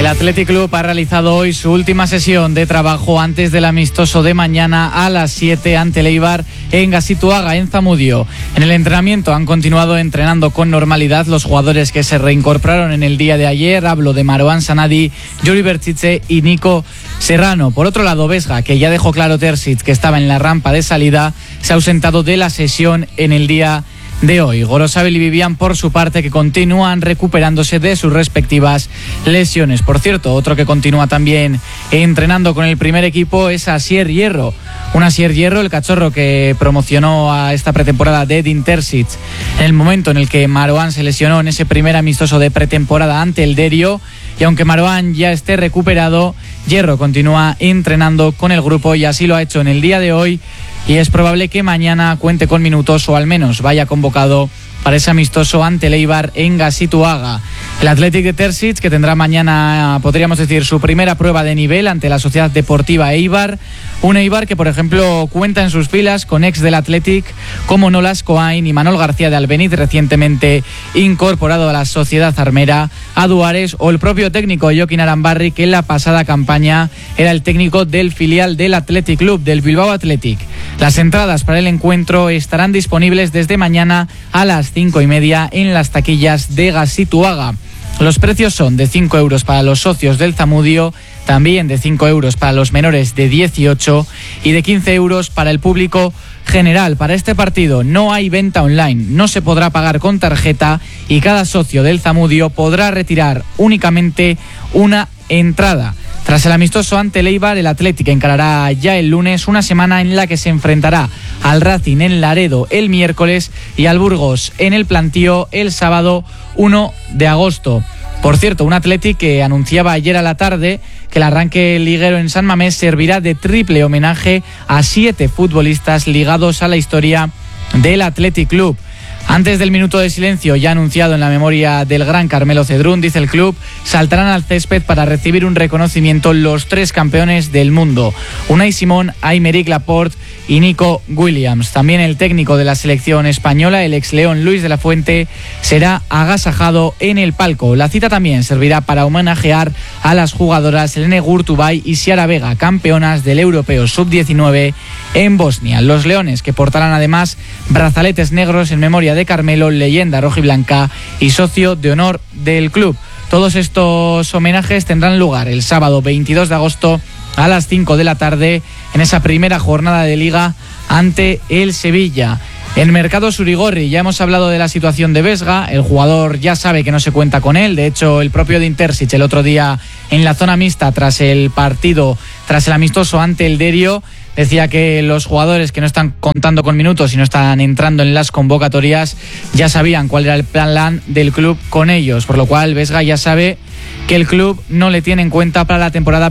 Athletic Club ha realizado hoy su última sesión de trabajo antes del amistoso de mañana a las 7 ante el Eibar en Gazituaga, en Zamudio. En el entrenamiento han continuado entrenando con normalidad los jugadores que se reincorporaron en el día de ayer. Hablo de Marouane Sanadi, Yuri Berchiche y Nico Serrano. Por otro lado, Vesga, que ya dejó claro Terzic que estaba en la rampa de salida, se ha ausentado de la sesión en el día de hoy. Gorosabel y Vivian, por su parte, que continúan recuperándose de sus respectivas lesiones. Por cierto, otro que continúa también entrenando con el primer equipo es Asier Hierro. Un Asier Hierro, el cachorro que promocionó a esta pretemporada de Edin Terzic en el momento en el que Marouane se lesionó en ese primer amistoso de pretemporada ante el Derio. Y aunque Marouane ya esté recuperado, Hierro continúa entrenando con el grupo y así lo ha hecho en el día de hoy. Y es probable que mañana cuente con minutos o al menos vaya convocado para ese amistoso ante el Eibar en Gazituaga. El Athletic de Terzic, que tendrá mañana, podríamos decir, su primera prueba de nivel ante la Sociedad Deportiva Eibar. Un Eibar que, por ejemplo, cuenta en sus filas con ex del Athletic como Nolas Coain y Manol García de Albeniz, recientemente incorporado a la Sociedad Armera, a Duares, o el propio técnico Joaquín Arambarri, que en la pasada campaña era el técnico del filial del Athletic Club, del Bilbao Athletic. Las entradas para el encuentro estarán disponibles desde mañana a las 5:30 en las taquillas de Gazituaga. Los precios son de 5 euros para los socios del Zamudio, también de 5 euros para los menores de 18 y de 15 euros para el público general. Para este partido no hay venta online, no se podrá pagar con tarjeta y cada socio del Zamudio podrá retirar únicamente una entrada. Tras el amistoso ante el Eibar, el Athletic encarará ya el lunes una semana en la que se enfrentará al Racing en Laredo el miércoles y al Burgos en el Plantío el sábado 1 de agosto. Por cierto, un Athletic que anunciaba ayer a la tarde que el arranque liguero en San Mamés servirá de triple homenaje a 7 futbolistas ligados a la historia del Athletic Club. Antes del minuto de silencio ya anunciado en la memoria del gran Carmelo Cedrún, dice el club, saltarán al césped para recibir un reconocimiento los 3 campeones del mundo: Unai Simón, Aymeric Laporte y Nico Williams. También el técnico de la selección española, el ex León Luis de la Fuente, será agasajado en el palco. La cita también servirá para homenajear a las jugadoras Helene Gurtubay y Ciara Vega, campeonas del Europeo Sub-19 en Bosnia. Los leones, que portarán además brazaletes negros en memoria de Carmelo, leyenda rojiblanca y socio de honor del club. Todos estos homenajes tendrán lugar el sábado 22 de agosto a las 5 de la tarde en esa primera jornada de Liga ante el Sevilla. En Mercado Surigorri ya hemos hablado de la situación de Vesga. El jugador ya sabe que no se cuenta con él. De hecho, el propio Edin Terzic el otro día en la zona mixta tras el partido, tras el amistoso ante el Derio, decía que los jugadores que no están contando con minutos y no están entrando en las convocatorias ya sabían cuál era el plan del club con ellos, por lo cual Vesga ya sabe que el club no le tiene en cuenta para la temporada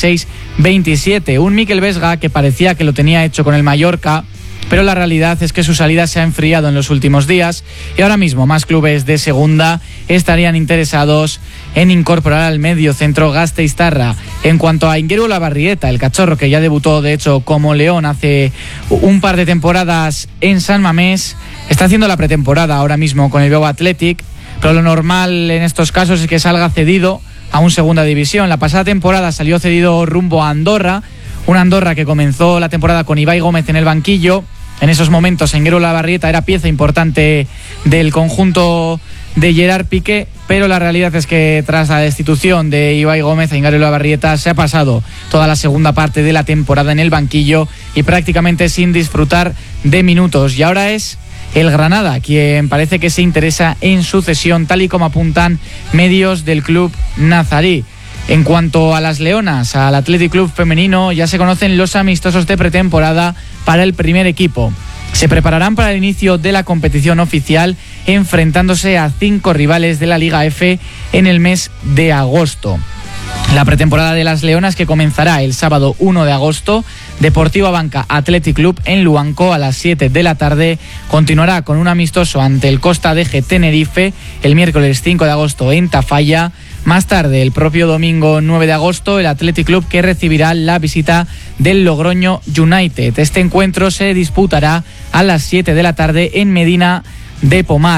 26-27. Un Mikel Vesga que parecía que lo tenía hecho con el Mallorca, pero la realidad es que su salida se ha enfriado en los últimos días y ahora mismo más clubes de segunda estarían interesados en incorporar al mediocentro gasteiztarra. En cuanto a Inguero Olabarrieta, el cachorro que ya debutó de hecho como León hace un par de temporadas en San Mamés, está haciendo la pretemporada ahora mismo con el Bilbao Athletic, pero lo normal en estos casos es que salga cedido a un segunda división. La pasada temporada salió cedido rumbo a Andorra, una Andorra que comenzó la temporada con Ibai Gómez en el banquillo. En esos momentos Inguero Olabarrieta era pieza importante del conjunto de Gerard Piqué, pero la realidad es que tras la destitución de Ibai Gómez, Inguero Olabarrieta se ha pasado toda la segunda parte de la temporada en el banquillo y prácticamente sin disfrutar de minutos. Y ahora es el Granada quien parece que se interesa en su cesión, tal y como apuntan medios del club nazarí. En cuanto a las leonas, al Athletic Club femenino, ya se conocen los amistosos de pretemporada para el primer equipo. Se prepararán para el inicio de la competición oficial, enfrentándose a 5 rivales de la Liga F en el mes de agosto. La pretemporada de las leonas, que comenzará el sábado 1 de agosto, Deportiva Banca Athletic Club en Luanco a las 7 de la tarde, continuará con un amistoso ante el Costa Deje Tenerife el miércoles 5 de agosto en Tafalla. Más tarde, el propio domingo 9 de agosto, el Athletic Club que recibirá la visita del Logroño United. Este encuentro se disputará a las 7 de la tarde en Medina de Pomar.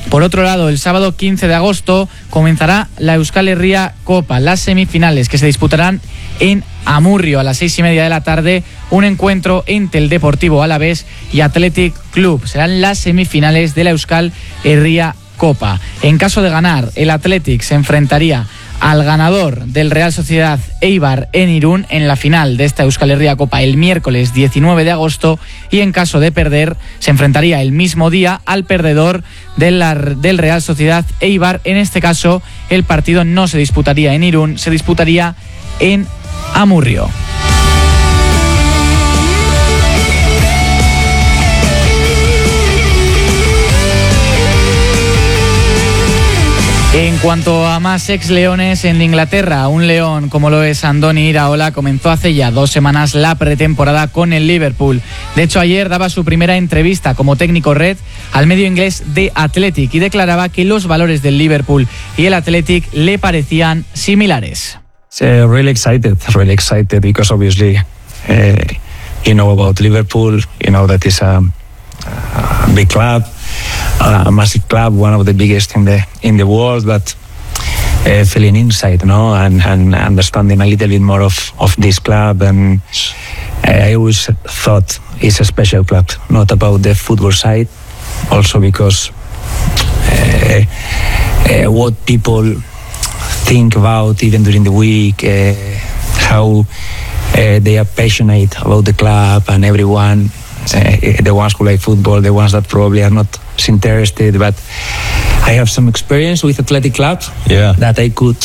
Por otro lado, el sábado 15 de agosto comenzará la Euskal Herria Copa, las semifinales que se disputarán en Amurrio a las 6:30 de la tarde, un encuentro entre el Deportivo Alavés y Athletic Club. Serán las semifinales de la Euskal Herria Copa. En caso de ganar, el Athletic se enfrentaría al ganador del Real Sociedad Eibar en Irún en la final de esta Euskal Herria Copa el miércoles 19 de agosto, y en caso de perder se enfrentaría el mismo día al perdedor del Real Sociedad Eibar. En este caso el partido no se disputaría en Irún, se disputaría en Amurrio. En cuanto a más ex-leones en Inglaterra, un león como lo es Andoni Iraola comenzó hace ya 2 semanas la pretemporada con el Liverpool. De hecho, ayer daba su primera entrevista como técnico red al medio inglés The Athletic y declaraba que los valores del Liverpool y el Athletic le parecían similares. Really excited because obviously you know about Liverpool, you know that is a big club. A massive club, one of the biggest in the world, but feeling inside, no, and understanding a little bit more of this club, and I always thought it's a special club, not about the football side, also because what people think about even during the week, how they are passionate about the club and everyone. The ones who like football, the ones that probably are not interested, but I have some experience with Athletic Club that I could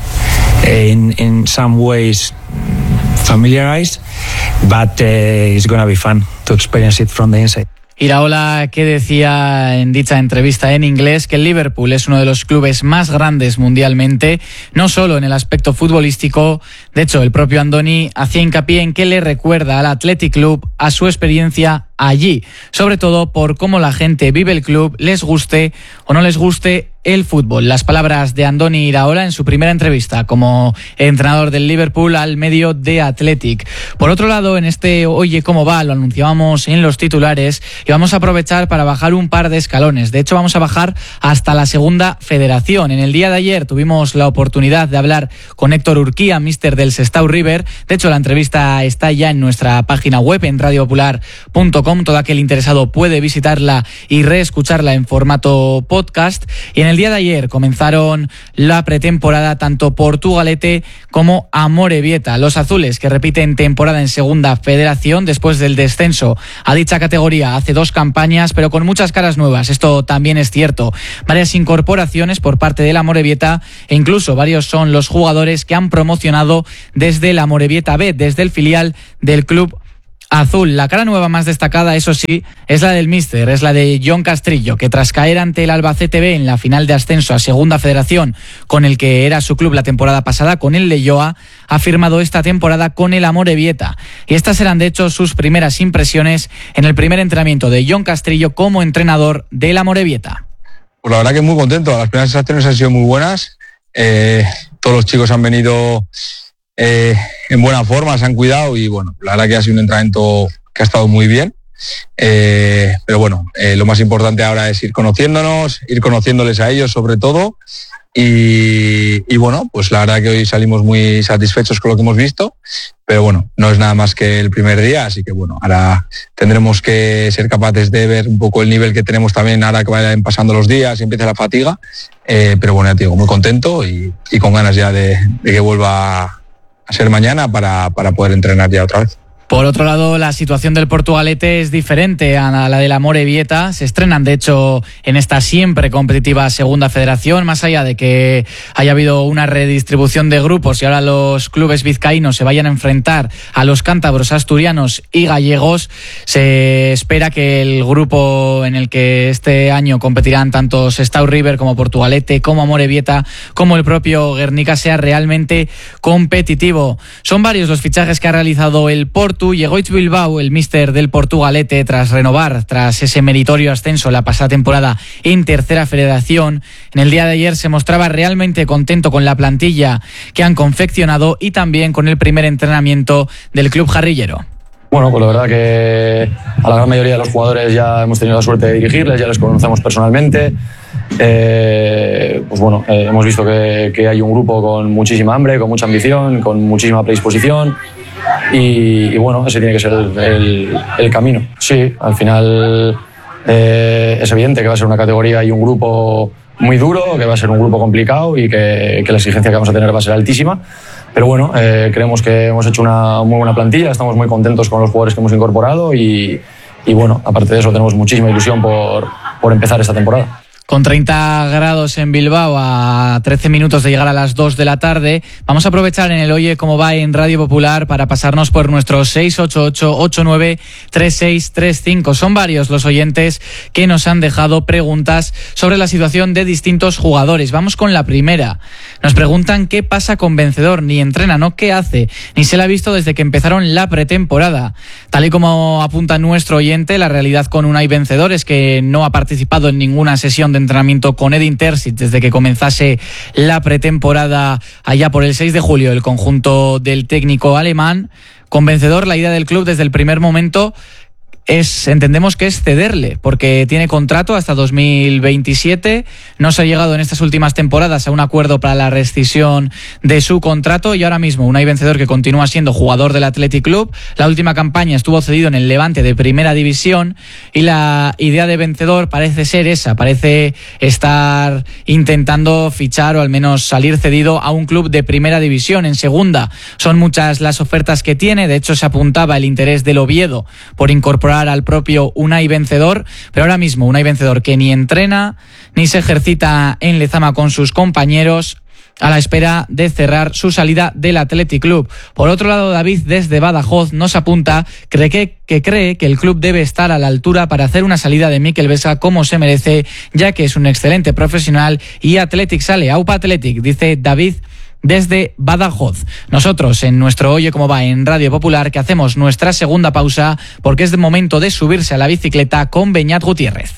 in some ways familiarize, but it's going to be fun to experience it from the inside. Iraola, que decía en dicha entrevista en inglés que el Liverpool es uno de los clubes más grandes mundialmente, no solo en el aspecto futbolístico. De hecho, el propio Andoni hacía hincapié en que le recuerda al Athletic Club a su experiencia allí, sobre todo por cómo la gente vive el club, les guste o no les guste el fútbol. Las palabras de Andoni Iraola en su primera entrevista como entrenador del Liverpool al medio de Athletic. Por otro lado, en este Oye Cómo Va, lo anunciábamos en los titulares y vamos a aprovechar para bajar un par de escalones. De hecho, vamos a bajar hasta la segunda federación. En el día de ayer tuvimos la oportunidad de hablar con Héctor Urquía, míster del Sestao River. De hecho, la entrevista está ya en nuestra página web en radiopopular.com. Todo aquel interesado puede visitarla y reescucharla en formato podcast. Y en el día de ayer comenzaron la pretemporada tanto Portugalete como Amorebieta. Los azules, que repiten temporada en segunda federación después del descenso a dicha categoría hace 2 campañas, pero con muchas caras nuevas. Esto también es cierto. Varias incorporaciones por parte del Amorebieta e incluso varios son los jugadores que han promocionado desde el Amorebieta B, desde el filial del club azul. La cara nueva más destacada, eso sí, es la del míster, es la de Jon Castrillo, que tras caer ante el Albacete B en la final de ascenso a segunda federación, con el que era su club la temporada pasada, con el Leioa, ha firmado esta temporada con el Amorebieta. Y estas serán de hecho sus primeras impresiones en el primer entrenamiento de Jon Castrillo como entrenador del Amorebieta. Pues la verdad que muy contento, las primeras sensaciones han sido muy buenas, todos los chicos han venido en buena forma, se han cuidado y bueno, la verdad que ha sido un entrenamiento que ha estado muy bien, pero bueno, lo más importante ahora es ir conociéndonos, ir conociéndoles a ellos sobre todo y bueno, pues la verdad que hoy salimos muy satisfechos con lo que hemos visto, pero bueno, no es nada más que el primer día, así que bueno, ahora tendremos que ser capaces de ver un poco el nivel que tenemos también ahora que vayan pasando los días y empiece la fatiga, pero bueno, ya te digo, muy contento y con ganas ya de que vuelva a ser mañana para poder entrenar ya otra vez. Por otro lado, la situación del Portugalete es diferente a la del Amorebieta. Se estrenan, de hecho, en esta siempre competitiva segunda federación, más allá de que haya habido una redistribución de grupos y ahora los clubes vizcaínos se vayan a enfrentar a los cántabros, asturianos y gallegos. Se espera que el grupo en el que este año competirán tanto Sestao River como Portugalete, como Amorebieta, como el propio Guernica sea realmente competitivo. Son varios los fichajes que ha realizado el Porto. Llegó Egoitz Bilbao, el míster del Portugalete, tras renovar, tras ese meritorio ascenso la pasada temporada en tercera federación. En el día de ayer se mostraba realmente contento con la plantilla que han confeccionado y también con el primer entrenamiento del club jarrillero. Bueno, pues la verdad que a la gran mayoría de los jugadores ya hemos tenido la suerte de dirigirles, ya les conocemos personalmente. Pues bueno, hemos visto que hay un grupo con muchísima hambre, con mucha ambición, con muchísima predisposición y bueno, ese tiene que ser el camino. Sí, al final es evidente que va a ser una categoría y un grupo muy duro, que va a ser un grupo complicado y que la exigencia que vamos a tener va a ser altísima. Pero bueno, creemos que hemos hecho una muy buena plantilla, estamos muy contentos con los jugadores que hemos incorporado y bueno, aparte de eso tenemos muchísima ilusión por empezar esta temporada. Con 30 grados en Bilbao, a 13 minutos de llegar a las 2 de la tarde, vamos a aprovechar en el Oye Cómo Va en Radio Popular para pasarnos por nuestro 688-893635. Son varios los oyentes que nos han dejado preguntas sobre la situación de distintos jugadores. Vamos con la primera. Nos preguntan qué pasa con Vencedor. Ni entrena, ¿no? ¿Qué hace? Ni se le ha visto desde que empezaron la pretemporada. Tal y como apunta nuestro oyente, la realidad con Unai Vencedor es que no ha participado en ninguna sesión de entrenamiento con Edin Terzic desde que comenzase la pretemporada allá por el 6 de julio, el conjunto del técnico alemán. Con Vencedor, la idea del club desde el primer momento entendemos que es cederle, porque tiene contrato hasta 2027, no se ha llegado en estas últimas temporadas a un acuerdo para la rescisión de su contrato y ahora mismo Unai Vencedor, que continúa siendo jugador del Athletic Club, la última campaña estuvo cedido en el Levante de Primera División y la idea de Vencedor parece ser esa, parece estar intentando fichar o al menos salir cedido a un club de Primera División. En Segunda son muchas las ofertas que tiene, de hecho se apuntaba el interés del Oviedo por incorporar al propio Unai Vencedor, pero ahora mismo Unai Vencedor que ni entrena ni se ejercita en Lezama con sus compañeros, a la espera de cerrar su salida del Athletic Club. Por otro lado, David desde Badajoz nos apunta que cree que el club debe estar a la altura para hacer una salida de Mikel Vesga como se merece, ya que es un excelente profesional y Athletic sale. Aupa Athletic, dice David desde Badajoz. Nosotros en nuestro Oye Cómo Va en Radio Popular, que hacemos nuestra segunda pausa porque es el momento de subirse a la bicicleta con Beñat Gutiérrez.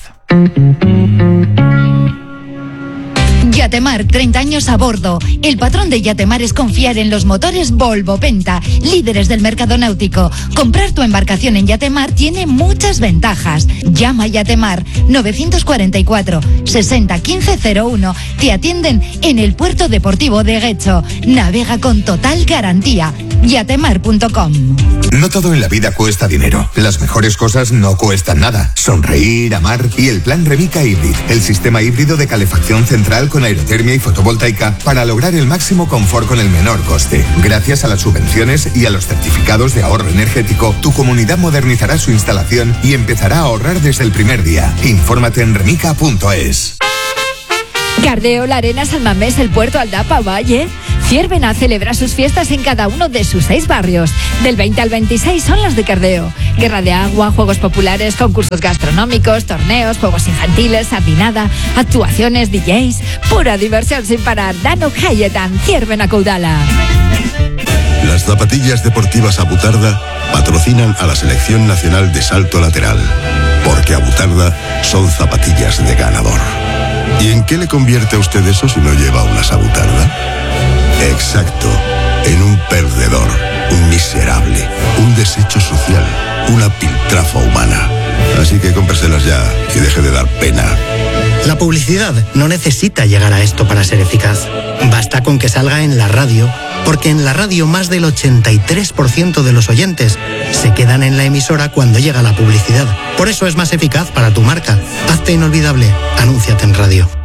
Yatemar, 30 años a bordo. El patrón de Yatemar es confiar en los motores Volvo Penta, líderes del mercado náutico. Comprar tu embarcación en Yatemar tiene muchas ventajas. Llama a Yatemar 944 60 15 01. Te atienden en el puerto deportivo de Guecho. Navega con total garantía. Yatemar.com. No todo en la vida cuesta dinero. Las mejores cosas no cuestan nada. Sonreír, amar y el plan Remica Hybrid, el sistema híbrido de calefacción central con aerotermia y fotovoltaica para lograr el máximo confort con el menor coste. Gracias a las subvenciones y a los certificados de ahorro energético, tu comunidad modernizará su instalación y empezará a ahorrar desde el primer día. Infórmate en remica.es. Cardeo, La Arena, San Mamés, El Puerto, Aldapa, Valle. Ciervena celebra sus fiestas en cada uno de sus 6 barrios. Del 20 al 26 son las de Cardeo. Guerra de agua, juegos populares, concursos gastronómicos, torneos, juegos infantiles, sardinada, actuaciones, DJs. Pura diversión sin parar. Dano Hayetan, Ciervena Caudala. Las zapatillas deportivas Abutarda patrocinan a la Selección Nacional de Salto Lateral, porque Abutarda son zapatillas de ganador. ¿Y en qué le convierte a usted eso si no lleva unas Abutarda? Exacto, en un perdedor, un miserable, un desecho social, una piltrafa humana. Así que cómpreselas ya y deje de dar pena. La publicidad no necesita llegar a esto para ser eficaz. Basta con que salga en la radio, porque en la radio más del 83% de los oyentes se quedan en la emisora cuando llega la publicidad. Por eso es más eficaz para tu marca. Hazte inolvidable. Anúnciate en radio.